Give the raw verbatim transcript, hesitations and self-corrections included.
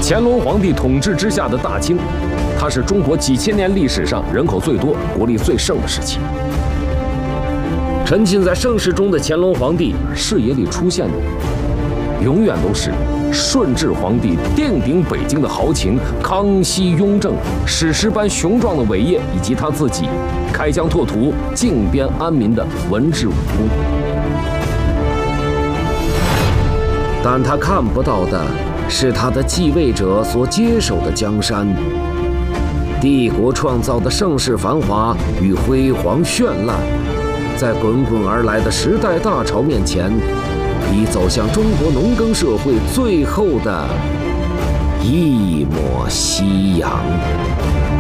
乾隆皇帝统治之下的大清，它是中国几千年历史上人口最多、国力最盛的时期。沉浸在盛世中的乾隆皇帝视野里出现的，永远都是顺治皇帝奠定北京的豪情、康熙雍正史诗般雄壮的伟业，以及他自己开疆拓土、靖边安民的文治武功。但他看不到的是他的继位者所接手的江山。帝国创造的盛世繁华与辉煌绚烂，在滚滚而来的时代大潮面前，已走向中国农耕社会最后的一抹夕阳。